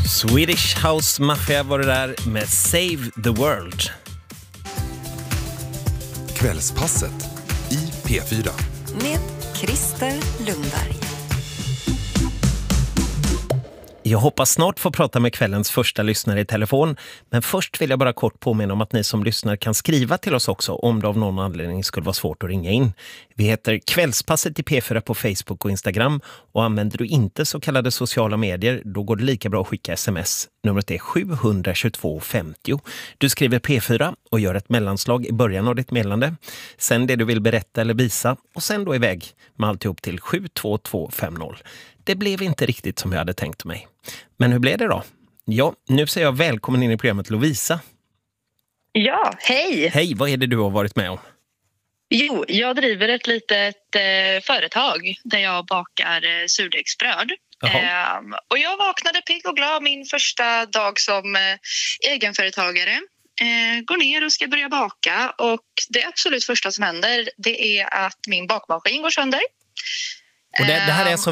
Swedish House Mafia var det där med Save the World. Kvällspasset i P4 med Christer Lundberg. Jag hoppas snart få prata med kvällens första lyssnare i telefon. Men först vill jag bara kort påminna om att ni som lyssnar kan skriva till oss också om det av någon anledning skulle vara svårt att ringa in. Vi heter Kvällspasset i P4 på Facebook och Instagram. Och använder du inte så kallade sociala medier, då går det lika bra att skicka sms. Numret är 72250. Du skriver P4 och gör ett mellanslag i början av ditt meddelande. Sen det du vill berätta eller visa och sen då iväg med alltihop till 72250. Det blev inte riktigt som jag hade tänkt mig. Men hur blev det då? Ja, nu säger jag välkommen in i programmet Lovisa. Ja, hej! Hej, vad är det du har varit med om? Jo, jag driver ett litet företag där jag bakar surdegsbröd. Och jag vaknade pigg och glad min första dag som egenföretagare. Går ner och ska börja baka och det absolut första som händer det är att min bakmaskin går sönder. Och det här är alltså